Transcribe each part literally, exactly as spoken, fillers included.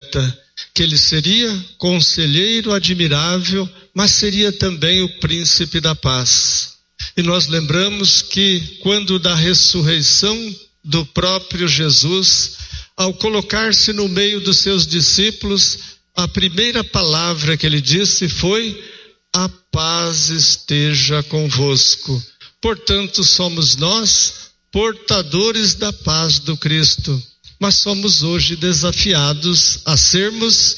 profeta, que ele seria conselheiro admirável, mas seria também o príncipe da paz. E nós lembramos que quando da ressurreição do próprio Jesus, ao colocar-se no meio dos seus discípulos, a primeira palavra que ele disse foi: a paz esteja convosco. Portanto, somos nós portadores da paz do Cristo, mas somos hoje desafiados a sermos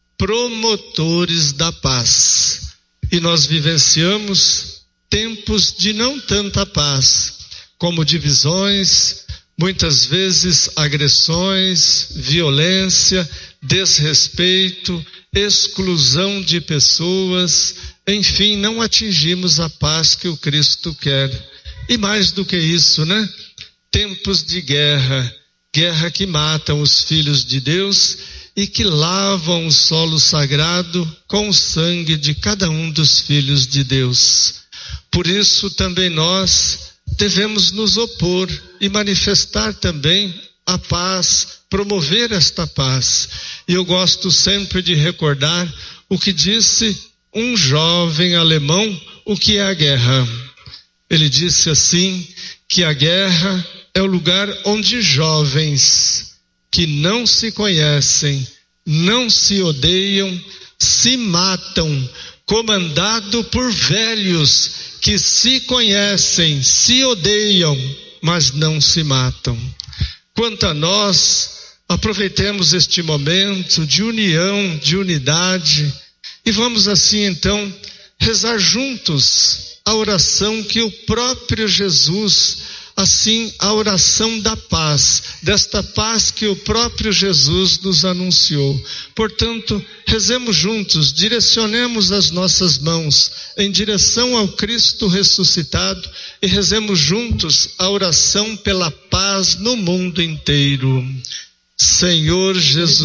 promotores da paz. E nós vivenciamos tempos de não tanta paz, como divisões, muitas vezes agressões, violência, desrespeito, exclusão de pessoas, enfim, não atingimos a paz que o Cristo quer. E mais do que isso, né? Tempos de guerra, guerra que matam os filhos de Deus e que lavam o solo sagrado com o sangue de cada um dos filhos de Deus. Por isso também nós devemos nos opor e manifestar também a paz, promover esta paz. E eu gosto sempre de recordar o que disse um jovem alemão, o que é a guerra. Ele disse assim, que a guerra é o lugar onde jovens que não se conhecem, não se odeiam, se matam, comandado por velhos que se conhecem, se odeiam, mas não se matam. Quanto a nós, aproveitemos este momento de união, de unidade, e vamos assim então rezar juntos a oração que o próprio Jesus, assim a oração da paz, desta paz que o próprio Jesus nos anunciou. Portanto, rezemos juntos, direcionemos as nossas mãos em direção ao Cristo ressuscitado e rezemos juntos a oração pela paz no mundo inteiro. Senhor Jesus